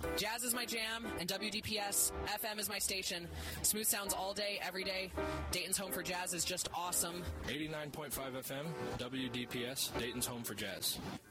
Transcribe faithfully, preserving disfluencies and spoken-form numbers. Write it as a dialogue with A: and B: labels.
A: Jazz is my jam, and W D P S F M is my station. Smooth sounds all day, every day. Dayton's home for jazz is just awesome.
B: eighty-nine point five F M, W D P S, Dayton's home for jazz.